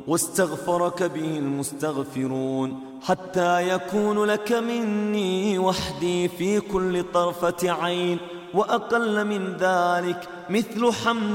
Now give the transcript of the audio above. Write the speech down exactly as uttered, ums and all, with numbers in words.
واستغفرك به المستغفرون، حتى يكون لك مني وحدي في كل طرفة عين، وأقل من ذلك مثل حمد